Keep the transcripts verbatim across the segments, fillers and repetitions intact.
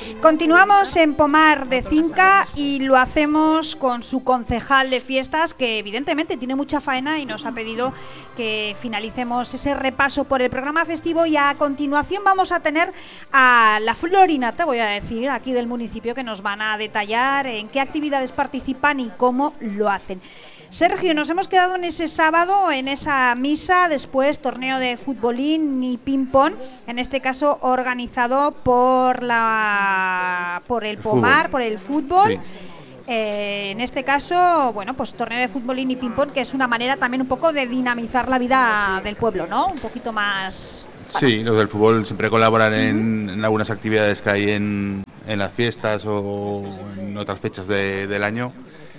Continuamos en Pomar de Cinca y lo hacemos con su concejal de fiestas, que evidentemente tiene mucha faena y nos ha pedido que finalicemos ese repaso por el programa festivo, y a continuación vamos a tener a la Florinata, voy a decir, aquí del municipio, que nos van a detallar en qué actividades participan y cómo lo hacen. Sergio, nos hemos quedado en ese sábado, en esa misa, después torneo de futbolín y ping-pong, en este caso organizado por la por el Pomar, por el fútbol. Sí. Eh, en este caso, bueno, pues torneo de futbolín y ping-pong, que es una manera también un poco de dinamizar la vida del pueblo, ¿no? Un poquito más... Bueno. Sí, los del fútbol siempre colaboran en, en algunas actividades que hay en, en las fiestas o en otras fechas de, del año.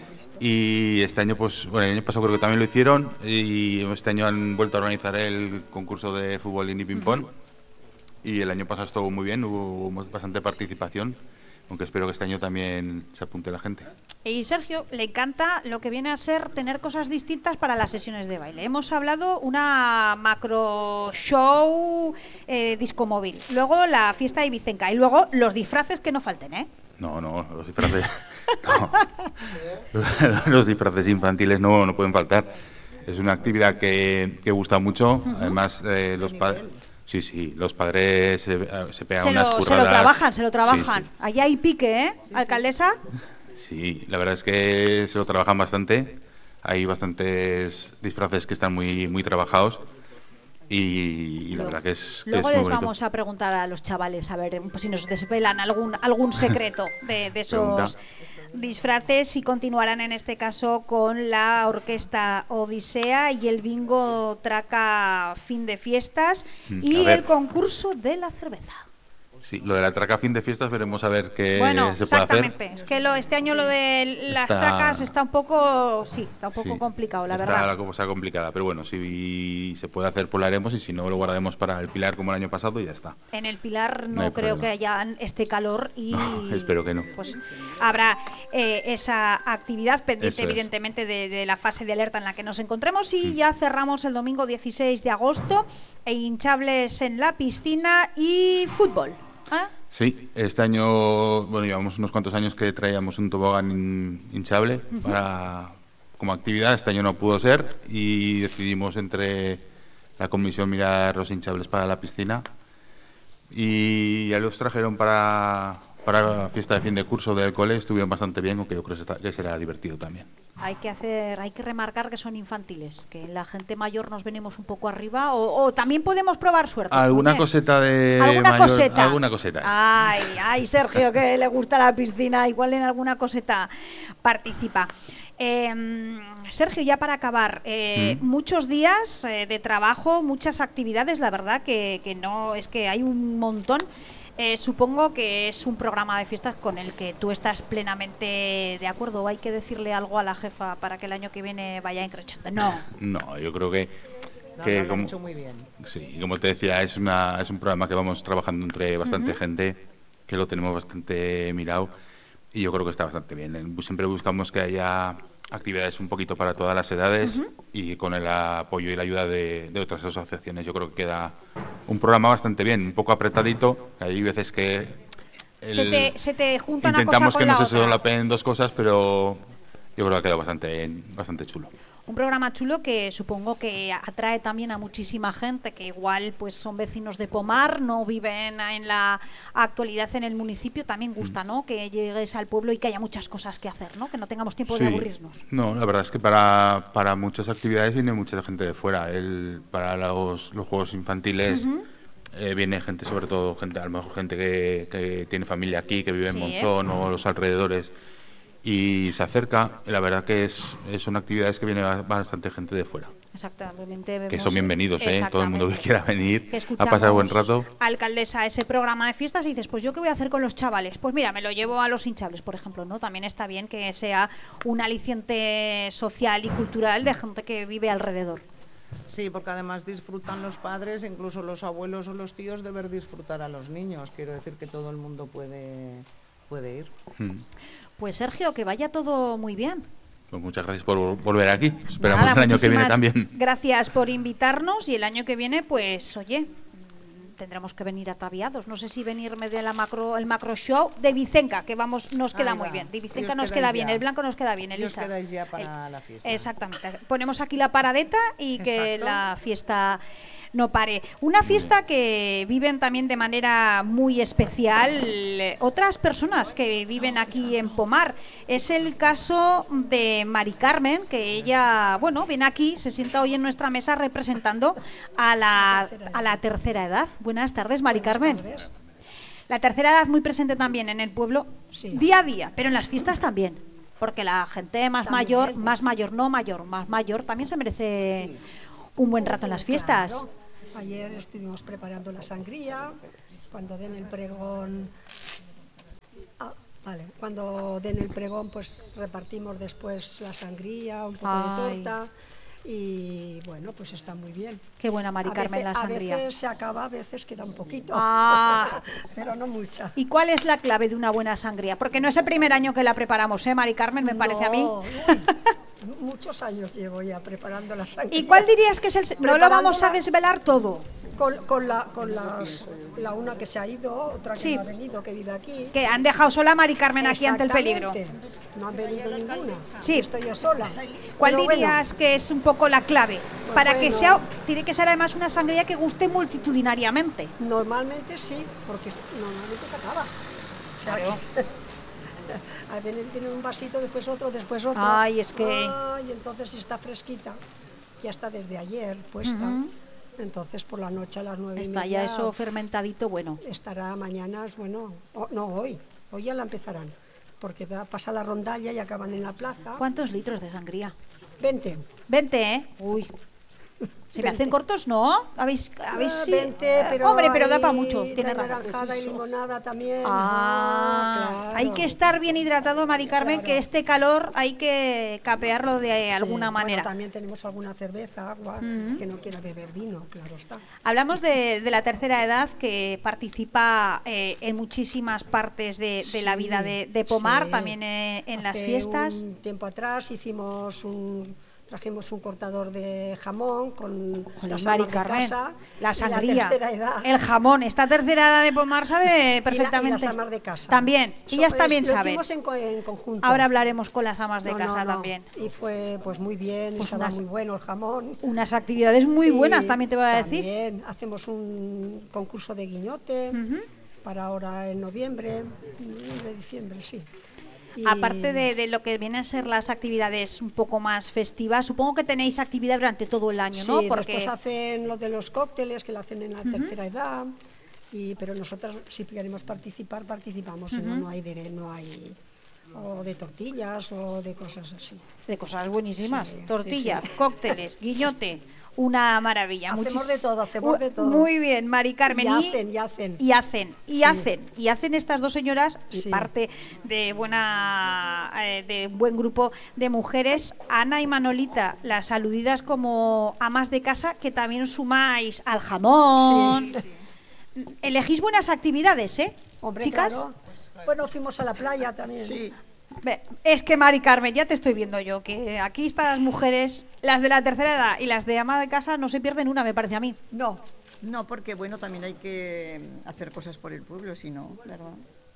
Y este año, pues, bueno, el año pasado creo que también lo hicieron, y este año han vuelto a organizar el concurso de fútbol y ping-pong. Uh-huh. Y el año pasado estuvo muy bien, hubo bastante participación, aunque espero que este año también se apunte la gente. Y Sergio, le encanta lo que viene a ser tener cosas distintas para las sesiones de baile. Hemos hablado una macro show eh, disco móvil, luego la fiesta de Vicenca y luego los disfraces que no falten, ¿eh? No, no, los disfraces... No. Los disfraces infantiles no, no pueden faltar. Es una actividad que, que gusta mucho. Uh-huh. Además, eh, los padres... Sí, sí, los padres se, se pegan se unas lo, curradas. Se lo trabajan, se lo trabajan. Sí, sí. Allá hay pique, ¿eh, sí, alcaldesa? Sí, la verdad es que se lo trabajan bastante. Hay bastantes disfraces que están muy, muy trabajados. Y, y la verdad que es que Luego es muy les bonito. Vamos a preguntar a los chavales, a ver pues, si nos desvelan algún algún secreto de, de esos Pregunta. disfraces, y continuarán en este caso con la orquesta Odisea y el bingo Traca fin de fiestas mm, y el concurso de la cerveza. Sí, lo de la traca fin de fiestas veremos a ver qué bueno, se puede hacer. Exactamente, es que lo, este año lo de las está, tracas está un poco, sí, está un poco sí, complicado, la está verdad. Está la cosa complicada, pero bueno, si se puede hacer, pues lo haremos, y si no, lo guardaremos para el Pilar como el año pasado y ya está. En el Pilar no, no creo problema. que haya este calor y... No, espero que no. Pues habrá eh, esa actividad pendiente, evidentemente, de, de la fase de alerta en la que nos encontremos, y mm. ya cerramos el domingo dieciséis de agosto, e hinchables en la piscina y fútbol. ¿Ah? Sí, este año, bueno, llevamos unos cuantos años que traíamos un tobogán hinchable uh-huh. para, como actividad. Este año no pudo ser y decidimos entre la comisión mirar los hinchables para la piscina, y ya los trajeron para, para la fiesta de fin de curso del cole. Estuvieron bastante bien, aunque yo creo que será divertido también. Hay que hacer, hay que remarcar que son infantiles, que la gente mayor nos venimos un poco arriba, o, o también podemos probar suerte. Alguna bien. coseta de ¿Alguna mayor, coseta? Alguna coseta. Ay, ay, Sergio, que le gusta la piscina, igual en alguna coseta participa. Eh, Sergio, ya para acabar, eh, ¿Mm? muchos días eh, de trabajo, muchas actividades, la verdad que, que no, es que hay un montón. Eh, supongo que es un programa de fiestas con el que tú estás plenamente de acuerdo, o hay que decirle algo a la jefa para que el año que viene vaya increchando. No. No, yo creo que, no, que no, lo como, han hecho muy bien. Sí, como te decía, es una es un programa que vamos trabajando entre bastante uh-huh. gente, que lo tenemos bastante mirado, y yo creo que está bastante bien. Siempre buscamos que haya actividades un poquito para todas las edades uh-huh. y con el apoyo y la ayuda de, de otras asociaciones. Yo creo que queda un programa bastante bien, un poco apretadito. Hay veces que el, se, te, se te junta una cosa intentamos con que no la se otra. solapen dos cosas, pero yo creo que ha quedado bastante, bastante chulo. Un programa chulo que supongo que atrae también a muchísima gente que igual pues son vecinos de Pomar, no viven en la actualidad en el municipio. También gusta, ¿no?, que llegues al pueblo y que haya muchas cosas que hacer, ¿no?, que no tengamos tiempo sí. de aburrirnos. No, la verdad es que para, para muchas actividades viene mucha gente de fuera. El, para los, los juegos infantiles uh-huh. eh, viene gente, sobre todo gente, a lo mejor gente que, que tiene familia aquí, que vive en sí, Monzón eh. o los alrededores, y se acerca. La verdad que es, es son actividades que viene bastante gente de fuera. Exactamente. Vemos, que son bienvenidos, ¿eh? Todo el mundo que quiera venir que a pasar buen rato. Alcaldesa, ese programa de fiestas, y dices, pues yo qué voy a hacer con los chavales. Pues mira, me lo llevo a los hinchables, por ejemplo, ¿no? También está bien que sea un aliciente social y cultural de gente que vive alrededor. Sí, porque además disfrutan los padres, incluso los abuelos o los tíos, de ver disfrutar a los niños. Quiero decir que todo el mundo puede, puede ir. Hmm. Pues Sergio, que vaya todo muy bien. Pues muchas gracias por volver aquí. Esperamos Nada, el año que viene también. Gracias por invitarnos, y el año que viene, pues, oye, tendremos que venir ataviados. No sé si venirme de la macro, el macro show de Vicenca, que vamos, nos queda Ahí muy va. bien. De Y Vicenca os nos queda quedáis bien, ya. el blanco nos queda bien, Y os Elisa. quedáis ya para El- la fiesta. Exactamente. Ponemos aquí la paradeta y que Exacto. la fiesta no pare. Una fiesta que viven también de manera muy especial eh, otras personas que viven aquí en Pomar. Es el caso de Mari Carmen, que ella, bueno, viene aquí, se sienta hoy en nuestra mesa representando a la, a la tercera edad. Buenas tardes, Mari Carmen. La tercera edad muy presente también en el pueblo, Sí. día a día, pero en las fiestas también. Porque la gente más También. mayor, más mayor, no mayor, más mayor, también se merece un buen rato en las fiestas. Claro. Ayer estuvimos preparando la sangría, cuando den el pregón, ah, vale, cuando den el pregón pues repartimos después la sangría, un poco Ay. de torta y bueno, pues está muy bien. Qué buena Mari A Carmen la veces- sangría. A veces se acaba, a veces queda un poquito, Ah. pero no mucha. ¿Y cuál es la clave de una buena sangría? Porque no es el primer año que la preparamos, ¿eh, Mari Carmen? Me parece a mí. No, uy, muchos años llevo ya preparando la sangría. ¿Y cuál dirías que es el...? se- No lo vamos a Preparándola- desvelar todo. Con, con la, con las, la una que se ha ido, otra que Sí. no ha venido, que vive aquí. Que han dejado sola a Mari Carmen aquí ante el peligro. Exactamente. No han venido ninguna. Sí. Estoy yo sola. ¿Cuál Pero bueno, dirías que es un poco la clave? Pues Para que bueno. sea, tiene que ser además una sangría que guste multitudinariamente. normalmente sí, porque s- normalmente se acaba. O sea, Claro. que- a ver, viene un vasito, después otro, después otro. Ay, es que- Ay, entonces si está fresquita. Ya está desde ayer puesta. Ujú. Entonces por la noche a las nueve y Está media ya eso fermentadito, bueno. estará mañana, bueno, o- no hoy, hoy ya la empezarán, porque va- pasa la rondalla y acaban en la plaza. ¿Cuántos litros de sangría? veinte. veinte, ¿eh? Uy. ¿Se me hacen cortos? No. ¿Habéis, habéis Ah, sí? veinte, Eh, pero Hombre, pero da hay para mucho. Tiene de razón. naranjada y limonada también. Ah, claro. hay que estar bien hidratado, Mari Carmen, Claro. que este calor hay que capearlo de Sí, alguna bueno, manera. también tenemos alguna cerveza, agua, Ujú. que no quiera beber vino, claro está. Hablamos de, de la tercera edad que participa eh, en muchísimas partes de, de la Sí, vida de, de Pomar, sí. también eh, en las Hace fiestas. Un tiempo atrás hicimos un, trajimos un cortador de jamón con Jolín, las Mari amas de Carmen, casa la y sangría, tercera edad. el jamón, esta tercera edad de Pomar sabe perfectamente. Y, las amas de casa. También, So- ellas eh, también lo saben. hicimos en, co- en conjunto. Ahora hablaremos con las amas de No, no, casa no. también. Y fue pues muy bien, Pues estaba unas- muy bueno el jamón. Unas actividades muy Y buenas, también te voy a decir. También hacemos un concurso de guiñote Ujú. para ahora en noviembre, noviembre, diciembre, sí. Y- Aparte de, de lo que vienen a ser las actividades un poco más festivas, supongo que tenéis actividad durante todo el año, sí, ¿no? Porque después hacen lo de los cócteles que lo hacen en la tercera edad, y, pero nosotras si queremos participar, participamos, si no, no hay, dere- no hay o de tortillas o de cosas así. de cosas buenísimas, Sí, sí, tortilla, sí. cócteles, guiñote, una maravilla. Hacemos Muchis- de todo, hacemos Uh, de todo. Muy bien, Mari Carmen. Y hacen, y hacen. Y hacen, y Sí. hacen, y hacen estas dos señoras, y Sí. parte de buena eh, de un buen grupo de mujeres, Ana y Manolita, las aludidas como amas de casa, que también sumáis al jamón. Elegís buenas actividades, ¿eh? Hombre, Chicas. claro. Bueno, fuimos a la playa también. Sí. Ve, Es que Mari Carmen, ya te estoy viendo yo, que aquí estas mujeres, las de la tercera edad y las de ama de casa, no se pierden una, me parece a mí. No, no, porque bueno, también hay que hacer cosas por el pueblo, si no, claro.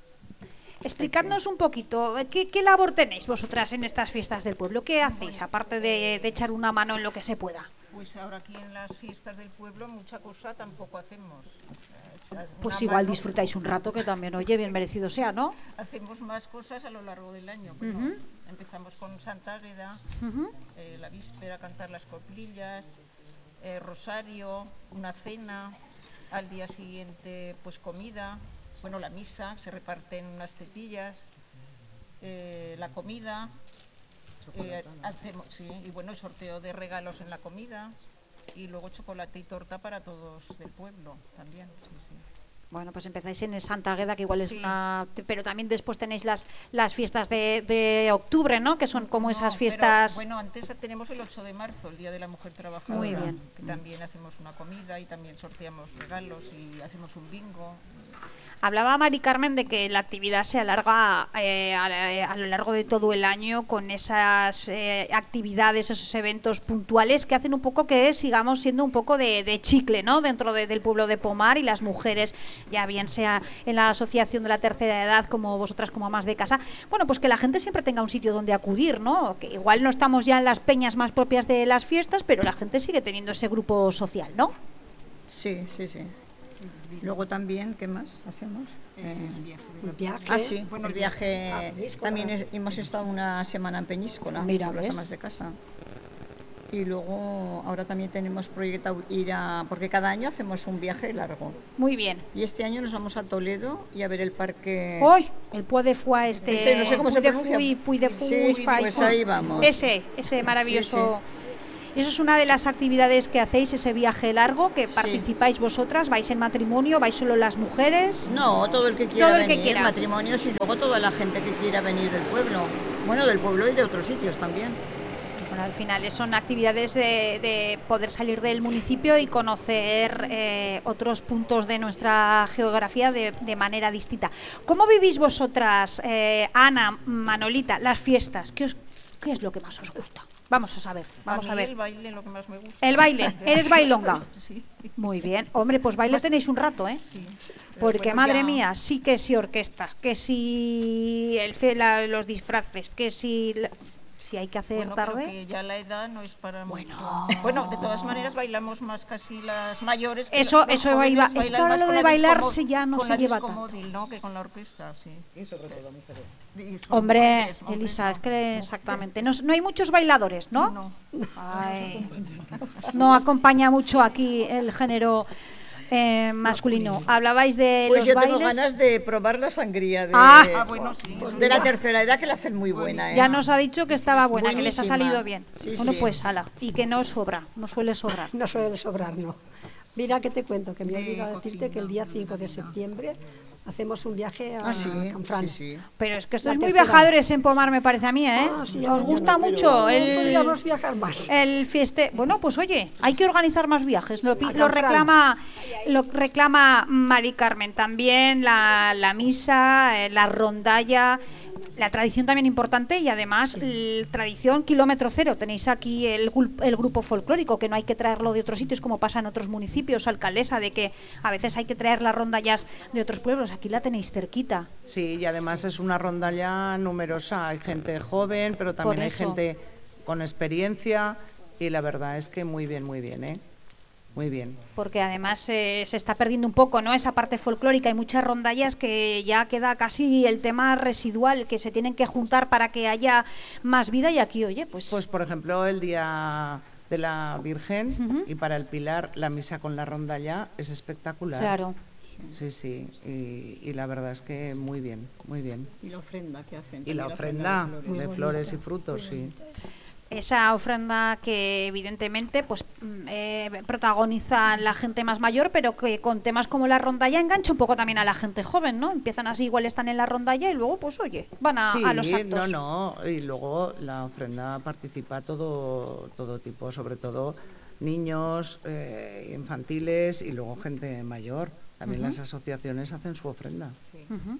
Explicadnos un poquito, ¿qué, qué labor tenéis vosotras en estas fiestas del pueblo? ¿Qué hacéis, aparte de, de echar una mano en lo que se pueda? Pues ahora aquí en las fiestas del pueblo mucha cosa tampoco hacemos. Eh, echar Pues una igual mano. disfrutáis un rato, que también, oye, bien merecido sea, ¿no? Hacemos más cosas a lo largo del año. Bueno, Ujú. empezamos con Santa Águeda, Ujú. eh, la víspera, cantar las coplillas, eh, rosario, una cena, al día siguiente pues comida, bueno, la misa, se reparten unas tetillas, eh, la comida, eh, hacemos, sí, y bueno, el sorteo de regalos en la comida y luego chocolate y torta para todos del pueblo también. Sí, sí. Bueno, pues empezáis en Santa Águeda, que igual es Sí. una... Pero también después tenéis las, las fiestas de, de octubre, ¿no? Que son como No, esas pero, fiestas... bueno, antes tenemos el ocho de marzo, el Día de la Mujer Trabajadora. Muy bien. Que también hacemos una comida y también sorteamos regalos y hacemos un bingo. Hablaba Mari Carmen de que la actividad se alarga eh, a, a lo largo de todo el año con esas eh, actividades, esos eventos puntuales que hacen un poco que sigamos siendo un poco de, de chicle, ¿no? Dentro de, del pueblo de Pomar, y las mujeres, ya bien sea en la asociación de la tercera edad como vosotras como amas de casa, bueno, pues que la gente siempre tenga un sitio donde acudir, ¿no? Que igual no estamos ya en las peñas más propias de las fiestas, pero la gente sigue teniendo ese grupo social, ¿no? Sí, sí, sí. Luego también, ¿qué más hacemos? Eh, Un viaje. ah, sí, el viaje. a Peñíscola. También es- hemos estado una semana en Peñíscola, Mira, con las ¿ves? amas de casa. Y luego, ahora también tenemos proyectado ir a. Porque cada año hacemos un viaje largo. Muy bien. Y este año nos vamos a Toledo y a ver el parque. Hoy, el Puy de Foix, este. Ese, no sé cómo se Puy de pronuncia. Fuy, Puy de Fuy, Sí, Fai- pues ahí vamos. Ese, ese maravilloso. Y eso es una de las actividades que hacéis, ese viaje largo, que Sí. participáis vosotras, vais en matrimonio, vais solo las mujeres. No, todo el que quiera Todo el que venir, quiera. matrimonios y luego toda la gente que quiera venir del pueblo. Bueno, del pueblo y de otros sitios también. Bueno, al final son actividades de, de poder salir del municipio y conocer eh, otros puntos de nuestra geografía de, de manera distinta. ¿Cómo vivís vosotras, eh, Ana, Manolita, las fiestas? ¿Qué, os- qué es lo que más os gusta? Vamos a saber, vamos a, a mí ver. el baile lo que más me gusta. El baile, ¿eres bailonga? Sí. Muy bien. Hombre, pues baile tenéis un rato, ¿eh? Porque, bueno, madre ya- mía, sí que si orquestas, que si el, fe- la- los disfraces, que si... la- si hay que hacer Bueno, pero tarde... que ya la edad no es para Bueno. mucho. Bueno, de todas maneras bailamos más casi las mayores. que Eso- los eso jóvenes iba- es bailan que ahora más lo con de la bailar disco se ya no con se la lleva disco tanto. móvil, ¿no? Que con la orquesta, sí. Y sobre todo mujeres. Hombre, Elisa, es que exactamente. No, no hay muchos bailadores, ¿no? No. Ay, no acompaña mucho aquí el género eh, masculino. Hablabais de Pues los yo tengo bailes. ganas de probar la sangría de, Ah. Ah, bueno, sí. de la tercera edad, que la hacen muy buena. ¿eh? Ya nos ha dicho que estaba buena, que les ha Buenísima. salido bien. Sí, bueno, sí. pues ala. Y que no sobra, no suele sobrar. No suele sobrar, no. Mira que te cuento, que me he De olvidado decirte que el día cinco de septiembre hacemos un viaje a Ah, sí, Canfranc. sí, sí. Pero es que La estáis muy tercera. viajadores en Pomar, me parece a mí, ¿eh? Ah, sí, Os yo gusta no, mucho pero el, podríamos viajar más. el fieste. Bueno, pues oye, hay que organizar más viajes. Lo, pi- A lo Canfranc. reclama, lo reclama Mari Carmen. También la, la misa, eh, la rondalla, la tradición también importante y además l- tradición kilómetro cero. Tenéis aquí el, gul- el grupo folclórico, que no hay que traerlo de otros sitios como pasa en otros municipios, alcaldesa, de que a veces hay que traer las rondallas de otros pueblos. Aquí la tenéis cerquita. Sí, y además es una rondalla numerosa. Hay gente joven, pero también Por hay eso. gente con experiencia. Y la verdad es que muy bien, muy bien, ¿eh? Muy bien. Porque además eh, se está perdiendo un poco, ¿no? Esa parte folclórica. Hay muchas rondallas que ya queda casi el tema residual, que se tienen que juntar para que haya más vida. Y aquí, oye, pues, Pues por ejemplo, el día de la Virgen Ujú. y para el Pilar la misa con la rondalla es espectacular. claro. Sí, sí. Y, y la verdad es que muy bien, muy bien. Y la ofrenda que hacen. Y la también ofrenda de flores. de flores y frutos, sí. Esa ofrenda que evidentemente pues mm, eh, protagoniza la gente más mayor, pero que con temas como la rondalla engancha un poco también a la gente joven, ¿no? Empiezan así, igual están en la rondalla y luego, pues oye, van a, Sí, a los actos. no, no. Y luego la ofrenda participa todo, todo tipo, sobre todo niños, eh, infantiles y luego gente mayor. También las asociaciones hacen su ofrenda. Ujú.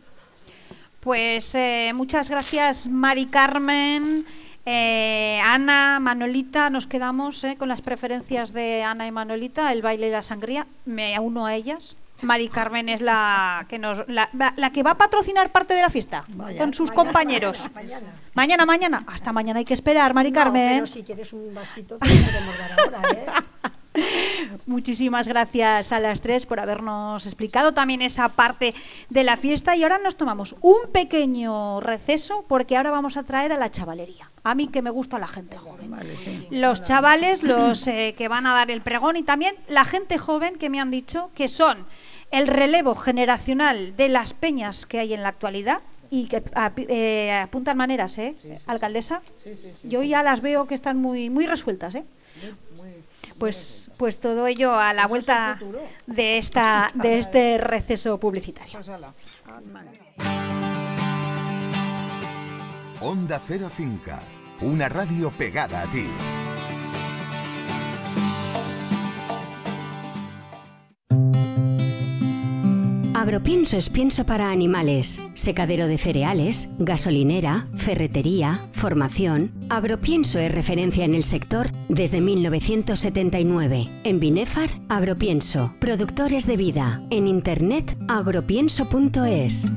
Pues eh, muchas gracias, Mari Carmen. Eh, Ana, Manolita, nos quedamos eh, con las preferencias de Ana y Manolita, el baile y la sangría. Me uno a ellas. Mari Carmen es la que nos la, la- la que va a patrocinar parte de la fiesta con sus compañeros. Mañana. Mañana, mañana. Hasta mañana hay que esperar, Mari No, Carmen. pero si quieres un vasito, te lo podemos dar ahora, ¿eh? Muchísimas gracias a las tres por habernos explicado también esa parte de la fiesta y ahora nos tomamos un pequeño receso porque ahora vamos a traer a la chavalería. A mí que me gusta la gente joven. Los chavales, los eh, que van a dar el pregón y también la gente joven que me han dicho que son el relevo generacional de las peñas que hay en la actualidad y que ap- eh, apuntan maneras, ¿eh? Alcaldesa. Yo ya las veo que están muy, muy resueltas, ¿eh? Pues, pues todo ello a la vuelta de esta de este receso publicitario. Onda Cero Cinca, una radio pegada a ti. Agropienso es pienso para animales, secadero de cereales, gasolinera, ferretería, formación. Agropienso es referencia en el sector desde mil novecientos setenta y nueve. En Binefar, Agropienso, productores de vida. En internet, agropienso punto es.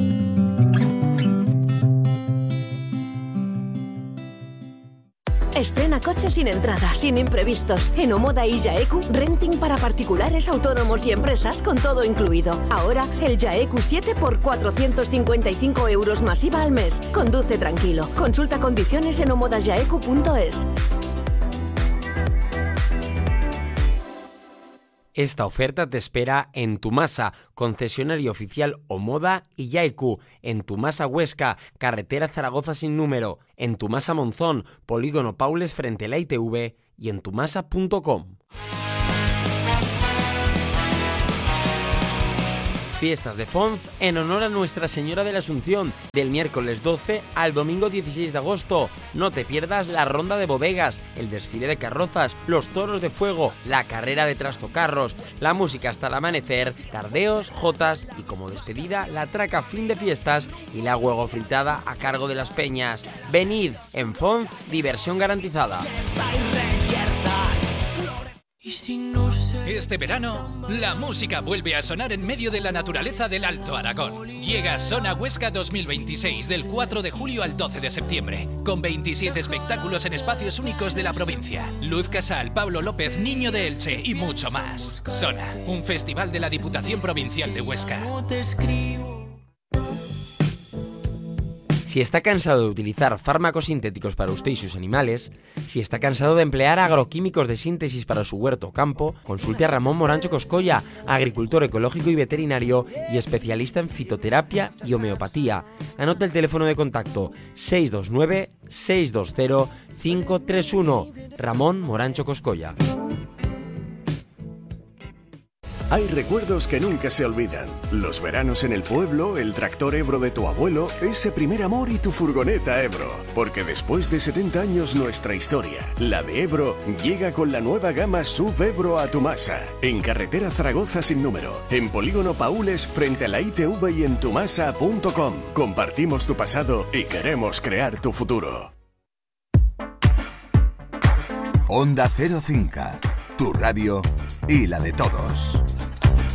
Estrena coche sin entrada, sin imprevistos. En Omoda y Jaeku, renting para particulares, autónomos y empresas con todo incluido. Ahora, el Jaeku siete por cuatrocientos cincuenta y cinco euros más I V A al mes. Conduce tranquilo. Consulta condiciones en omoda jaeku punto es. Esta oferta te espera en Tumasa, concesionario oficial Omoda y Jaeku, en Tumasa Huesca, carretera Zaragoza sin número, en Tumasa Monzón, polígono Paules frente a la I T V y en tumasa punto com. Fiestas de Fonz en honor a Nuestra Señora de la Asunción, del miércoles doce al domingo dieciséis de agosto. No te pierdas la ronda de bodegas, el desfile de carrozas, los toros de fuego, la carrera de trastocarros, la música hasta el amanecer, tardeos, jotas y como despedida la traca fin de fiestas y la huevo fritada a cargo de las peñas. Venid, en Fonz, diversión garantizada. Este verano, la música vuelve a sonar en medio de la naturaleza del Alto Aragón. Llega Sona Huesca dos mil veintiséis del cuatro de julio al doce de septiembre, con veintisiete espectáculos en espacios únicos de la provincia. Luz Casal, Pablo López, Niño de Elche y mucho más. Sona, un festival de la Diputación Provincial de Huesca. Si está cansado de utilizar fármacos sintéticos para usted y sus animales, si está cansado de emplear agroquímicos de síntesis para su huerto o campo, consulte a Ramón Morancho Coscolla, agricultor ecológico y veterinario y especialista en fitoterapia y homeopatía. Anota el teléfono de contacto seis dos nueve, seis dos cero, cinco tres uno. Ramón Morancho Coscolla. Hay recuerdos que nunca se olvidan. Los veranos en el pueblo, el tractor Ebro de tu abuelo, ese primer amor y tu furgoneta Ebro. Porque después de setenta años nuestra historia, la de Ebro, llega con la nueva gama S U V Ebro a Tumasa. En carretera Zaragoza sin número, en polígono Paules frente a la I T V y en tumasa punto com. Compartimos tu pasado y queremos crear tu futuro. Onda Cero Cinca, tu radio y la de todos.